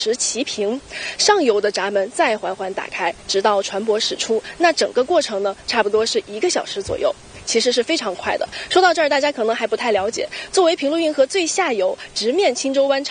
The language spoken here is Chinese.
持齐平，上游的闸门再缓缓打开，直到船舶驶出。那整个过程呢，差不多是1个小时左右。其实是非常快的。说到这儿，大家可能还不太了解，作为平陆运河最下游，直面青州湾